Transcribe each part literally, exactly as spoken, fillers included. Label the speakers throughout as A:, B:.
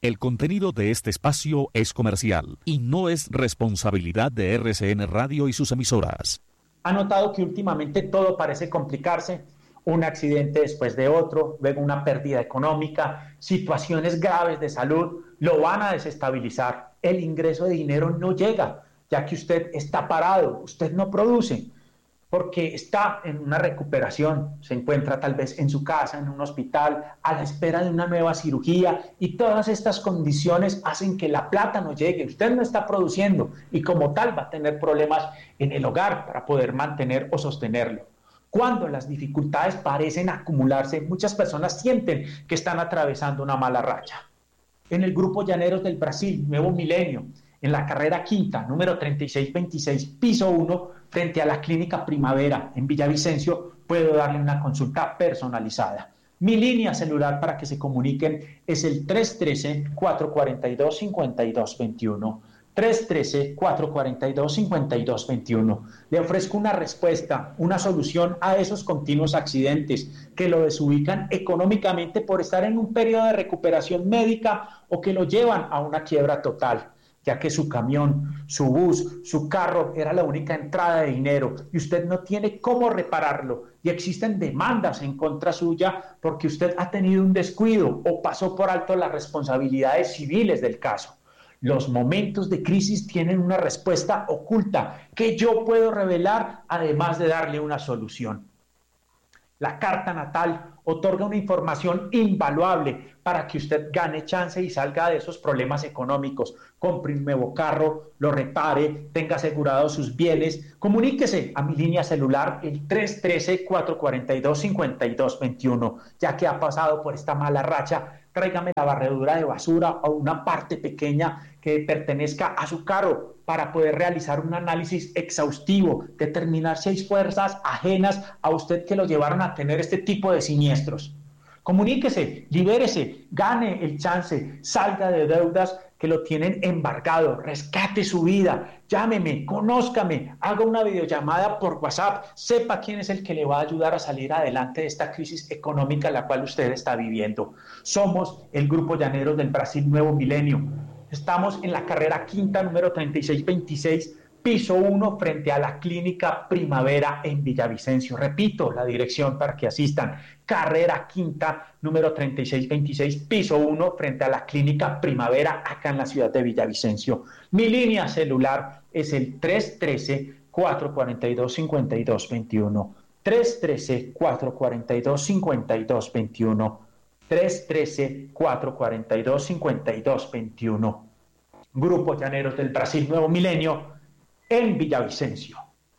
A: El contenido de este espacio es comercial y no es responsabilidad de R C N Radio y sus emisoras.
B: ¿Ha notado que últimamente todo parece complicarse? Un accidente después de otro, luego una pérdida económica, situaciones graves de salud, lo van a desestabilizar. El ingreso de dinero no llega, ya que usted está parado, usted no produce, porque está en una recuperación, se encuentra tal vez en su casa, en un hospital, a la espera de una nueva cirugía, y todas estas condiciones hacen que la plata no llegue, usted no está produciendo, y como tal va a tener problemas en el hogar para poder mantener o sostenerlo. Cuando las dificultades parecen acumularse, muchas personas sienten que están atravesando una mala racha. En el Grupo Llaneros del Brasil, Nuevo Milenio, en la carrera quinta, número treinta y seis veintiséis, piso uno, frente a la Clínica Primavera en Villavicencio, puedo darle una consulta personalizada. Mi línea celular para que se comuniquen es el tres uno tres, cuatro cuatro dos, cinco dos dos uno. tres uno tres, cuatro cuatro dos, cinco dos dos uno. Le ofrezco una respuesta, una solución a esos continuos accidentes que lo desubican económicamente por estar en un periodo de recuperación médica o que lo llevan a una quiebra total, ya que su camión, su bus, su carro era la única entrada de dinero y usted no tiene cómo repararlo y existen demandas en contra suya porque usted ha tenido un descuido o pasó por alto las responsabilidades civiles del caso. Los momentos de crisis tienen una respuesta oculta que yo puedo revelar, además de darle una solución. La carta natal otorga una información invaluable para que usted gane chance y salga de esos problemas económicos. Compre un nuevo carro, lo repare, tenga asegurados sus bienes. Comuníquese a mi línea celular el tres uno tres, cuatro cuatro dos, cinco dos dos uno. Ya que ha pasado por esta mala racha, tráigame la barredura de basura o una parte pequeña que pertenezca a su carro para poder realizar un análisis exhaustivo, determinar si hay fuerzas ajenas a usted que lo llevaron a tener este tipo de siniestros. Comuníquese, libérese, gane el chance, salga de deudas que lo tienen embargado, rescate su vida, llámeme, conózcame, haga una videollamada por WhatsApp, sepa quién es el que le va a ayudar a salir adelante de esta crisis económica en la cual usted está viviendo. Somos el Grupo Llaneros del Brasil Nuevo Milenio. Estamos en la carrera quinta, número treinta y seis veintiséis, piso uno, frente a la Clínica Primavera en Villavicencio. Repito la dirección para que asistan. Carrera quinta, número treinta y seis veintiséis, piso uno, frente a la Clínica Primavera, acá en la ciudad de Villavicencio. Mi línea celular es el tres uno tres, cuatro cuatro dos, cinco dos dos uno. tres uno tres, cuatro cuatro dos, cinco dos dos uno. tres uno tres, cuatro cuatro dos, cinco dos dos uno. Grupo Llaneros del Brasil Nuevo Milenio en Villavicencio.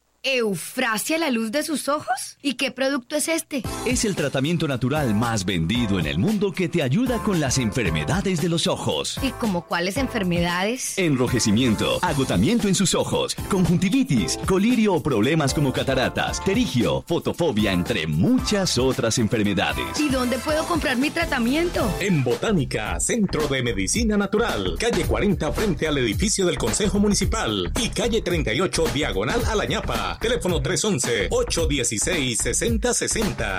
C: ¿Eufrasia la luz de sus ojos? ¿Y qué producto es este?
D: Es el tratamiento natural más vendido en el mundo que te ayuda con las enfermedades de los ojos.
C: ¿Y como cuáles enfermedades?
D: Enrojecimiento, agotamiento en sus ojos, conjuntivitis, colirio o problemas como cataratas, pterigio, fotofobia, entre muchas otras enfermedades.
C: ¿Y dónde puedo comprar mi tratamiento?
E: En Botánica, Centro de Medicina Natural, calle cuarenta frente al edificio del Consejo Municipal y calle treinta y ocho diagonal a la ñapa. Teléfono tres once, ocho dieciséis, sesenta sesenta.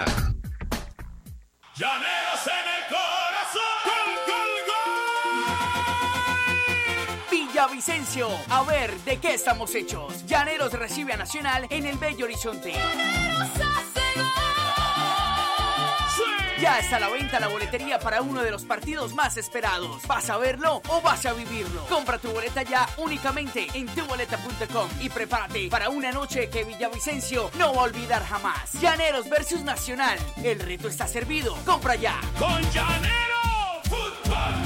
F: Llaneros en el corazón. ¡Gol, gol, gol!
G: Villavicencio, a ver de qué estamos hechos. Llaneros recibe a Nacional en el Bello Horizonte. Ya está a la venta la boletería para uno de los partidos más esperados. ¿Vas a verlo o vas a vivirlo? Compra tu boleta ya únicamente en tu boleta punto com y prepárate para una noche que Villavicencio no va a olvidar jamás. Llaneros versus Nacional. El reto está servido. Compra ya.
F: Con Llanero Fútbol.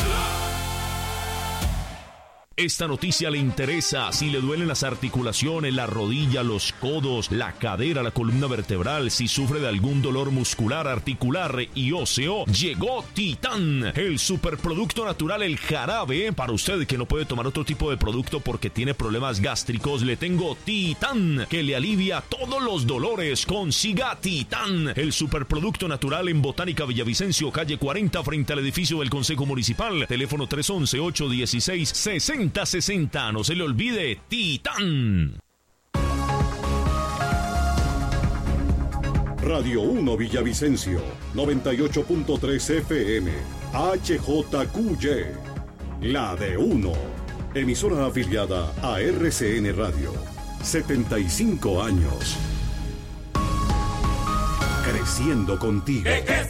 H: Esta noticia le interesa si le duelen las articulaciones, la rodilla, los codos, la cadera, la columna vertebral, si sufre de algún dolor muscular, articular y óseo. Llegó Titán, el superproducto natural, el jarabe. Para usted que no puede tomar otro tipo de producto porque tiene problemas gástricos, le tengo Titán, que le alivia todos los dolores. Consiga Titán, el superproducto natural en Botánica Villavicencio, calle cuarenta, frente al edificio del Consejo Municipal. Teléfono tres once, ocho dieciséis, sesenta sesenta. No se le olvide, Titán.
I: Radio uno Villavicencio, noventa y ocho punto tres F M, H J Q Y, La de uno. Emisora afiliada a R C N Radio. setenta y cinco años. Creciendo contigo.
F: ¿De qué